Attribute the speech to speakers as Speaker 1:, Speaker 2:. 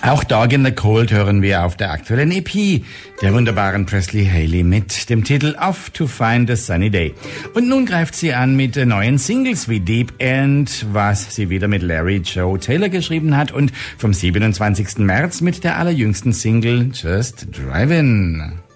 Speaker 1: Auch Dog in the Cold hören wir auf der aktuellen EP der wunderbaren Presley Haley mit dem Titel Off to Find a Sunny Day. Und nun greift sie an mit neuen Singles wie Deep End, was sie wieder mit Larry Joe Taylor geschrieben hat, und vom 27. März mit der allerjüngsten Single Just Drivin'.